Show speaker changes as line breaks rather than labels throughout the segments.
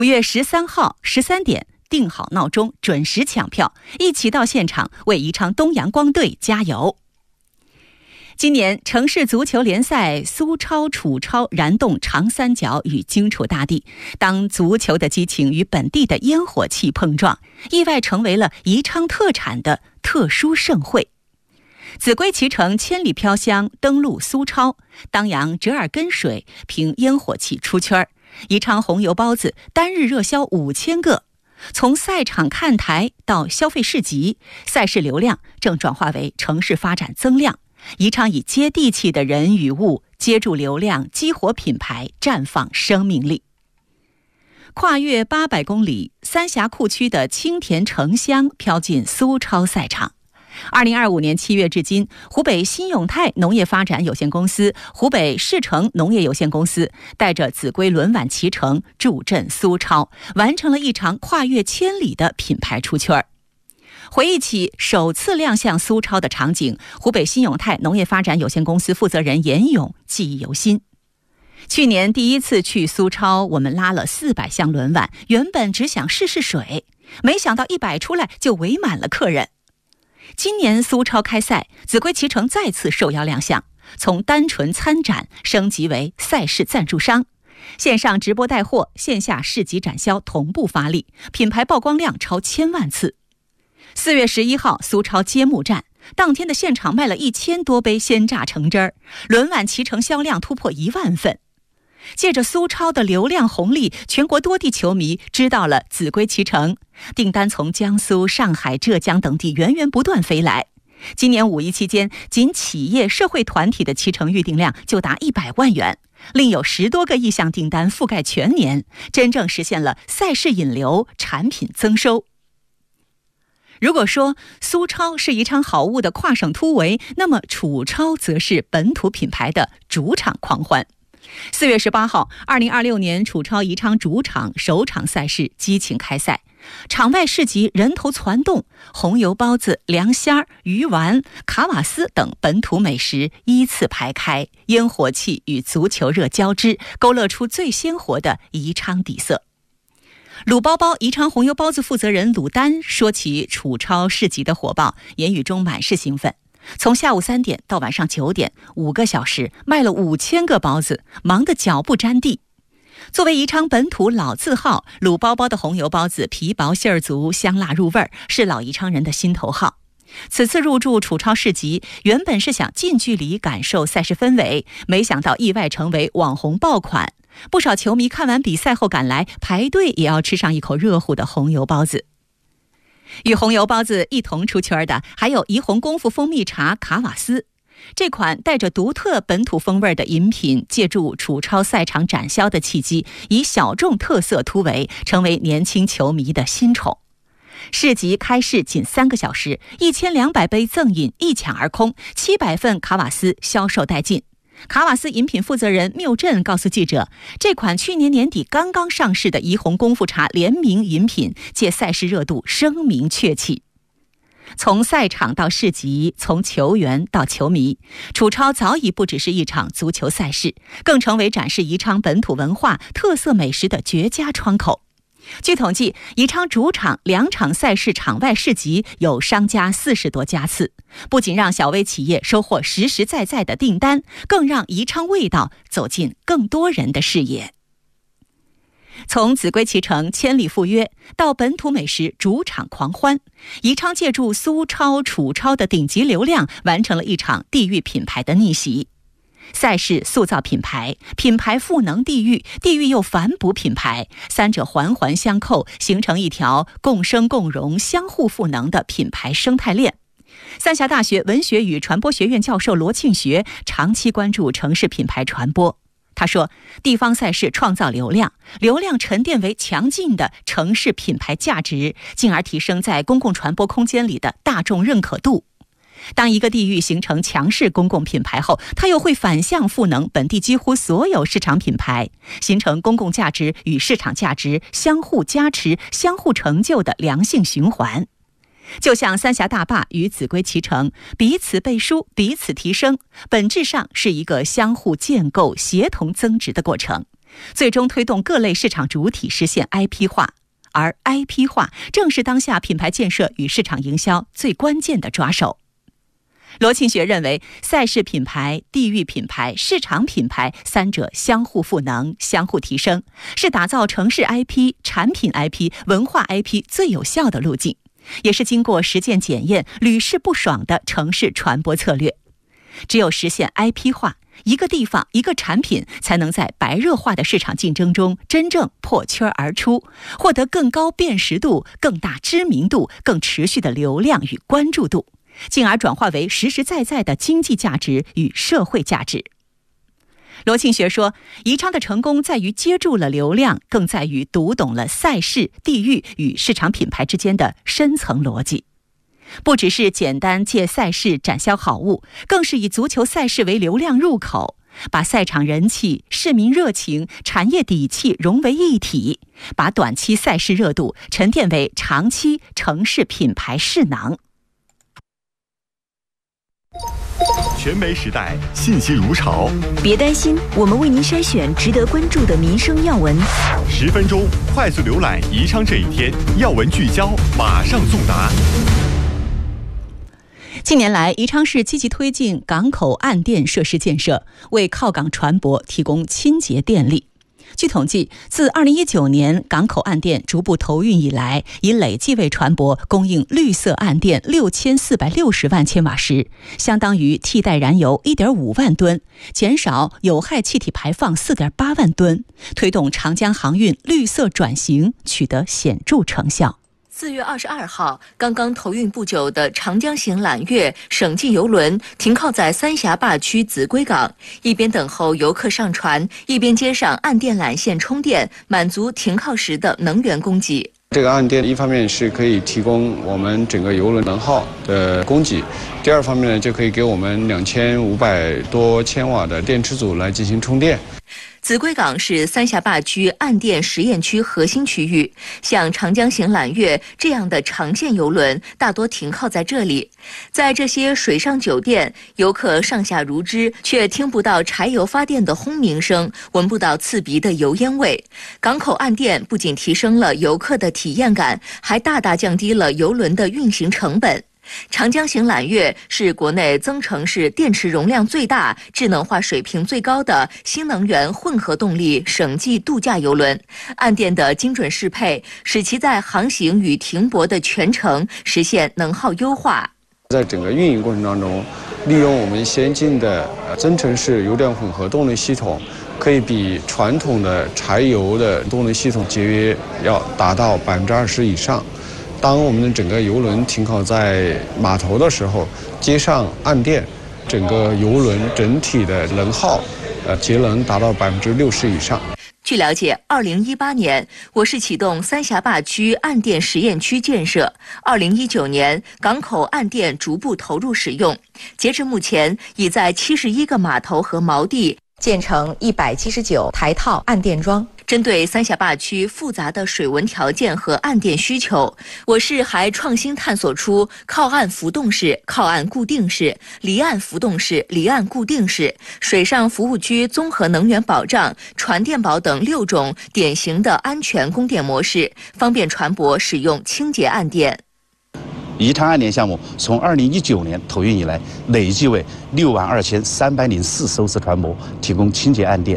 月13号13点定好闹钟，准时抢票，一起到现场为宜昌东阳光队加油。今年城市足球联赛苏超、楚超燃动长三角与荆楚大地，当足球的激情与本地的烟火气碰撞，意外成为了宜昌特产的特殊盛会。子规骑乘千里飘香登陆苏超，当阳折耳根水凭烟火气出圈，宜昌红油包子单日热销5000个。从赛场看台到消费市集，赛事流量正转化为城市发展增量。宜昌以接地气的人与物接住流量，激活品牌，绽放生命力。跨越800公里，三峡库区的青田城乡飘进苏超赛场。2025年7月至今，湖北新永泰农业发展有限公司、湖北世成农业有限公司带着子规轮碗骑乘助阵苏超，完成了一场跨越千里的品牌出圈。回忆起首次亮相苏超的场景，湖北新永泰农业发展有限公司负责人严勇记忆犹新。去年第一次去苏超，我们拉了400箱轮碗，原本只想试试水，没想到一摆出来就围满了客人。今年苏超开赛，子规骑乘再次受邀亮相，从单纯参展升级为赛事赞助商，线上直播带货，线下市集展销同步发力，品牌曝光量超1000万次。4月11号，苏超揭幕战，当天的现场卖了1000多杯鲜榨橙汁儿，轮碗骑乘销量突破1万份。借着苏超的流量红利，全国多地球迷知道了子规骑乘，订单从江苏、上海、浙江等地源源不断飞来。今年5一期间，仅企业社会团体的骑乘预订量就达100万元，另有10多个意向订单覆盖全年，真正实现了赛事引流、产品增收。如果说苏超是宜昌好物的跨省突围，那么楚超则是本土品牌的主场狂欢。4月18号，2026年楚超宜昌主场首场赛事激情开赛，场外市集人头攒动，红油包子、凉虾儿、鱼丸、卡瓦斯等本土美食依次排开，烟火气与足球热交织，勾勒出最鲜活的宜昌底色。鲁包包宜昌红油包子负责人鲁丹说起楚超市集的火爆，言语中满是兴奋。从下午3点到晚上9点，5个小时卖了5000个包子，忙得脚不沾地。作为宜昌本土老字号，鲁包包的红油包子皮薄馅儿足，香辣入味儿，是老宜昌人的心头好。此次入驻楚超市集，原本是想近距离感受赛事氛围，没想到意外成为网红爆款。不少球迷看完比赛后赶来排队，也要吃上一口热乎的红油包子。与红油包子一同出圈的还有怡红功夫蜂蜜茶卡瓦斯，这款带着独特本土风味的饮品，借助楚超赛场展销的契机，以小众特色突围，成为年轻球迷的新宠。市集开市仅3个小时，1200杯赠饮一抢而空，700份卡瓦斯销售殆尽。卡瓦斯饮品负责人缪振告诉记者，这款去年年底刚刚上市的怡红功夫茶联名饮品，借赛事热度声名鹊起。从赛场到市集，从球员到球迷，楚超早已不只是一场足球赛事，更成为展示宜昌本土文化特色美食的绝佳窗口。据统计，宜昌主场2场赛事场外市集有商家40多家次，不仅让小微企业收获实实在在的订单，更让宜昌味道走进更多人的视野。从子规骑乘千里赴约到本土美食主场狂欢，宜昌借助苏超、楚超的顶级流量，完成了一场地域品牌的逆袭。赛事塑造品牌，品牌赋能地域，地域又反哺品牌，三者环环相扣，形成一条共生共荣、相互赋能的品牌生态链。三峡大学文学与传播学院教授罗庆学长期关注城市品牌传播。他说，地方赛事创造流量，流量沉淀为强劲的城市品牌价值，进而提升在公共传播空间里的大众认可度。当一个地域形成强势公共品牌后，它又会反向赋能本地几乎所有市场品牌，形成公共价值与市场价值相互加持、相互成就的良性循环。就像三峡大坝与子规骑乘，彼此背书，彼此提升，本质上是一个相互建构、协同增值的过程。 最终推动各类市场主体实现 IP 化。而 IP 化正是当下品牌建设与市场营销最关键的抓手。罗庆学认为，赛事品牌、地域品牌、市场品牌三者相互赋能、相互提升，是打造城市 IP、产品 IP、文化 IP 最有效的路径，也是经过实践检验、屡试不爽的城市传播策略。只有实现 IP 化，一个地方一个产品才能在白热化的市场竞争中真正破圈而出，获得更高辨识度、更大知名度、更持续的流量与关注度，进而转化为实实在在的经济价值与社会价值。罗庆学说，宜昌的成功在于接住了流量，更在于读懂了赛事、地域与市场品牌之间的深层逻辑。不只是简单借赛事展销好物，更是以足球赛事为流量入口，把赛场人气、市民热情、产业底气融为一体，把短期赛事热度沉淀为长期城市品牌势能。
全媒时代，信息如潮。
别担心，我们为您筛选值得关注的民生要闻。
10分钟快速浏览宜昌这一天，要闻聚焦，马上送达。
近年来，宜昌市积极推进港口岸电设施建设，为靠港船舶提供清洁电力。据统计，自2019年港口岸电逐步投运以来，已累计为船舶供应绿色岸电6460万千瓦时，相当于替代燃油1.5万吨，减少有害气体排放4.8万吨，推动长江航运绿色转型取得显著成效。
4月22号，刚刚投运不久的长江型揽月省际邮轮停靠在三峡坝区秭归港，一边等候游客上船，一边接上岸电缆线充电，满足停靠时的能源供给。
这个岸电一方面是可以提供我们整个邮轮能耗的供给，第二方面呢，就可以给我们2500多千瓦的电池组来进行充电。
秭归港是三峡坝区岸电实验区核心区域，像长江型揽月这样的长线邮轮大多停靠在这里。在这些水上酒店，游客上下如织，却听不到柴油发电的轰鸣声，闻不到刺鼻的油烟味。港口岸电不仅提升了游客的体验感，还大大降低了邮轮的运行成本。长江型揽月是国内增程式电池容量最大、智能化水平最高的新能源混合动力省际度假邮轮。岸电的精准适配，使其在航行与停泊的全程实现能耗优化。
在整个运营过程当中，利用我们先进的增程式油电混合动力系统，可以比传统的柴油的动力系统节约要达到20%以上。当我们的整个邮轮停靠在码头的时候，接上岸电，整个邮轮整体的能耗，节能达到60%以上。
据了解，2018年我市启动三峡坝区岸电实验区建设，2019年港口岸电逐步投入使用，截至目前，已在71个码头和锚地建成179台套岸电桩。针对三峡坝区复杂的水文条件和岸电需求，我市还创新探索出靠岸浮动式、靠岸固定式、离岸浮动式、离岸固定式、水上服务区综合能源保障、船电宝等6种典型的安全供电模式，方便船舶使用清洁岸电。
宜昌岸电项目从2019年投运以来，累计为62304艘次船舶提供清洁岸电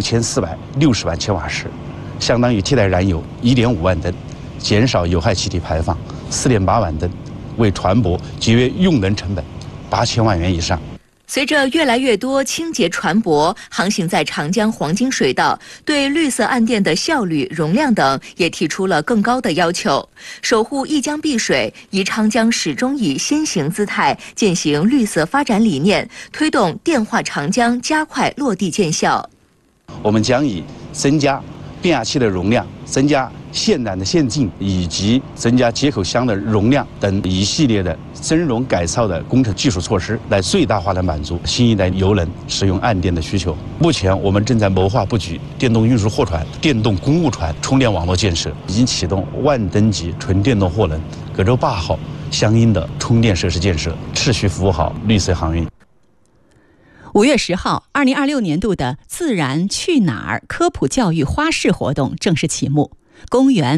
6460万千瓦时，相当于替代燃油1.5万吨，减少有害气体排放4.8万吨，为船舶节约用能成本8000万元以上。
随着越来越多清洁船舶航行在长江黄金水道，对绿色岸电的效率、容量等也提出了更高的要求。守护一江碧水，宜昌将始终以先行姿态践行绿色发展理念，推动电化长江加快落地见效。
我们将以增加变压器的容量、增加线缆的线径以及增加接口箱的容量等一系列的增容改造的工程技术措施，来最大化的满足新一代邮轮使用岸电的需求。目前我们正在谋划布局电动运输货船、电动公务船充电网络建设，已经启动万吨级纯电动货轮、葛洲8号相应的充电设施建设，持续服务好绿色航运。
5月10号，2026年度的自然去哪儿科普教育花式活动正式启幕。公园